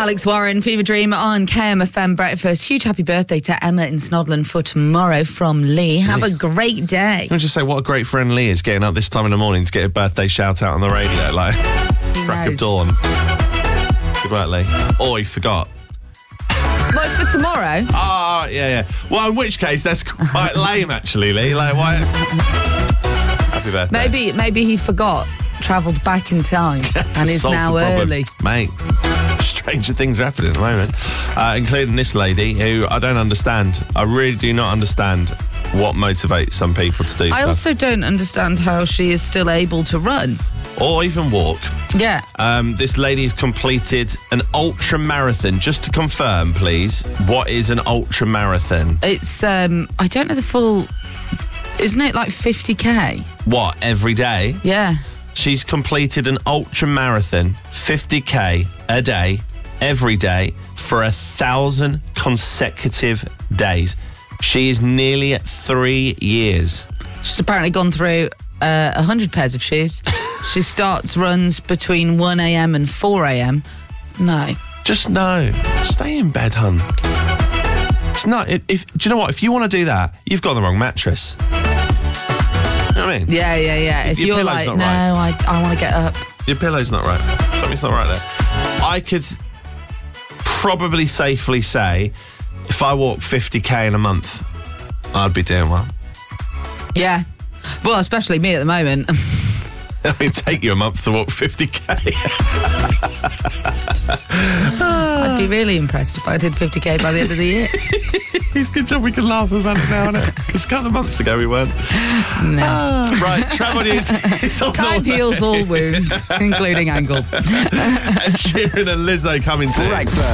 Alex Warren, Fever Dream on KMFM Breakfast. Huge happy birthday to Emma in Snodland for tomorrow from Lee. Have a great day. Can I just say what a great friend Lee is, getting up this time in the morning to get a birthday shout out on the radio, like crack of dawn. Good work, Lee. Oh, he forgot. What, for tomorrow? Oh, yeah. Well, in which case, that's quite lame, actually, Lee. Like, why? Happy birthday. Maybe he forgot, travelled back in time, and is now early. Mate, stranger things are happening at the moment, including this lady who I don't understand. I really do not understand what motivates some people to do stuff. I also don't understand how she is still able to run. Or even walk. Yeah. This lady has completed an ultra marathon. Just to confirm, please, what is an ultra marathon? It's, I don't know the full... Isn't it like 50k? What, every day? Yeah. She's completed an ultra marathon, 50k a day, every day, for 1,000 consecutive days. She is nearly at 3 years. She's apparently gone through 100 pairs of shoes. She starts runs between 1 a.m. and 4 a.m. No. Just no. Stay in bed, hun. It's not. Do you know what? If you want to do that, you've got the wrong mattress. You know what I mean? Yeah. If your you're like, no, right. I want to get up. Your pillow's not right. Something's not right there. I could probably safely say, if I walk 50k in a month, I'd be doing well. Yeah. Well, especially me at the moment. I mean, take you a month to walk 50k. I'd be really impressed if I did 50k by the end of the year. It's a good job we can laugh about it now, isn't it? Because a couple of months ago we weren't. No. Right, travel news. Time heals all wounds, including ankles. And Sheeran and Lizzo coming to breakfast.